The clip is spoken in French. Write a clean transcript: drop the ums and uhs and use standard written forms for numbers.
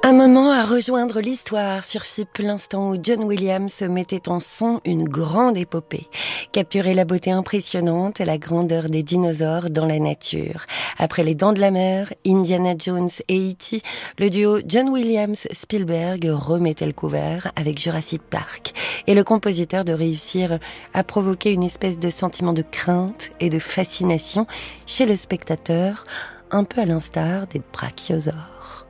Un moment à rejoindre l'histoire surchipe l'instant où John Williams mettait en son une grande épopée. Capturer la beauté impressionnante et la grandeur des dinosaures dans la nature. Après Les Dents de la Mer, Indiana Jones et E.T., le duo John Williams-Spielberg remettait le couvert avec Jurassic Park. Et le compositeur de réussir à provoquer une espèce de sentiment de crainte et de fascination chez le spectateur, un peu à l'instar des brachiosaures.